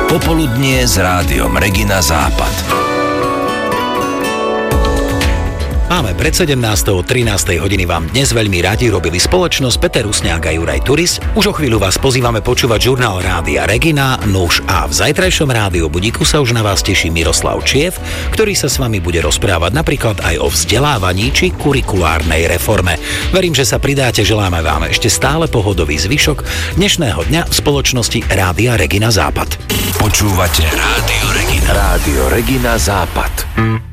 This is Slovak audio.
Popoludnie s rádiom Regina Západ. Máme pred 17. 13. hodiny vám dnes veľmi radi robili spoločnosť Peter Rusňák a Juraj Turis. Už o chvíľu vás pozývame počúvať žurnál Rádia Regina, nuž a v zajtrajšom rádiu budíku sa už na vás teší Miroslav Čiev, ktorý sa s vami bude rozprávať napríklad aj o vzdelávaní či kurikulárnej reforme. Verím, že sa pridáte, želáme vám ešte stále pohodový zvyšok dnešného dňa v spoločnosti Rádia Regina Západ. Počúvate Rádio Regina. Rádio Regina Západ.